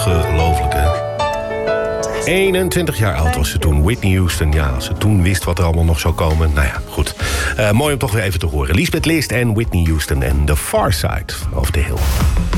Ongelooflijk, hè? 21 jaar oud was ze toen. Whitney Houston, ja, als ze toen wist wat er allemaal nog zou komen. Nou ja, goed. Mooi om toch weer even te horen. Lisbeth List en Whitney Houston en The Far Side of the Hill.